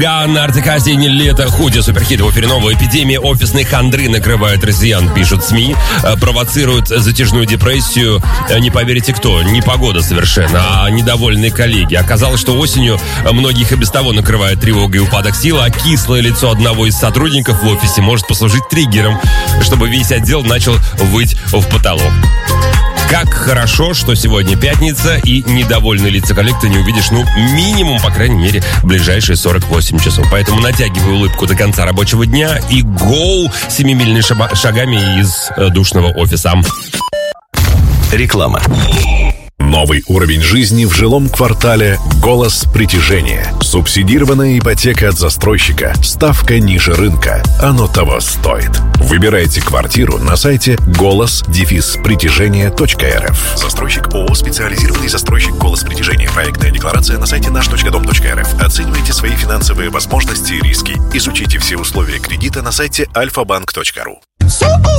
На артеказе не лето, худи, суперхит в эфире. Новая эпидемия офисной хандры накрывает россиян, пишут СМИ. Провоцирует затяжную депрессию. Не поверите кто, не погода совершенно, а недовольные коллеги. Оказалось, что осенью многих и без того накрывает тревога и упадок сил, а кислое лицо одного из сотрудников в офисе может послужить триггером, чтобы весь отдел начал выть в потолок. Как хорошо, что сегодня пятница, и недовольные лица коллег ты не увидишь, минимум, по крайней мере, в ближайшие 48 часов. Поэтому натягивай улыбку до конца рабочего дня и гоу семимильными шагами из душного офиса. Реклама. Новый уровень жизни в жилом квартале «Голос притяжения». Субсидированная ипотека от застройщика. Ставка ниже рынка. Оно того стоит. Выбирайте квартиру на сайте голос-притяжения.рф. Застройщик ООО «Специализированный застройщик «Голос притяжения». Проектная декларация на сайте наш.дом.рф. Оценивайте свои финансовые возможности и риски. Изучите все условия кредита на сайте alfabank.ru.